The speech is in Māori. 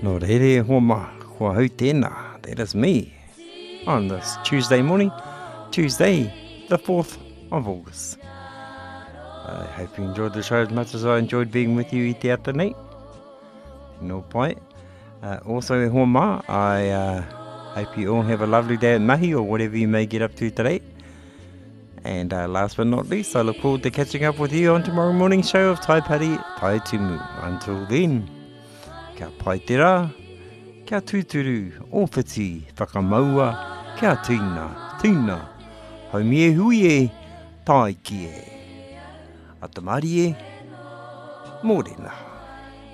No rere homa, hua hau tēnā, that is me, on this Tuesday morning, Tuesday, the 4th of August. I hope you enjoyed the show as much as I enjoyed being with you i te atanei. No pai. Also, homa, I hope you all have a lovely day at mahi or whatever you may get up to today. And last but not least, I look forward to catching up with you on tomorrow morning's show of Taipari Tai Tumu. Until then, kia pai te rā, kia tūturu, ōwhiti, whakamaua, kia tūna, haumie hui e, tai ki e. Atamari e, mōrena.